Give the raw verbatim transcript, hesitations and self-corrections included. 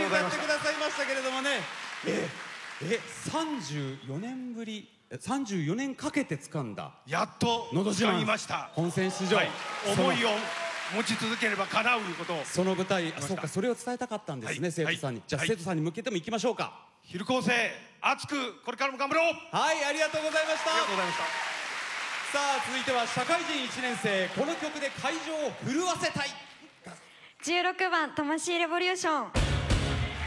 歌ってくださいましたけれどもね、ええさんじゅうよねんぶり、さんじゅうよねんかけて掴んだやっと掴みました。 本選出場、 はい、思いを持ち続ければ叶ういうことを。 その舞台、あ、そうか、それを伝えたかったんですね、生徒さんに。じゃあ生徒さんに向けても行きましょうか。 昼高生熱くこれからも頑張ろう。 はい、ありがとうございました。 ありがとうございました。 さあ続いては社会人いちねん生、この曲で会場を震わせたい。 じゅうろくばん「魂レボリューション」。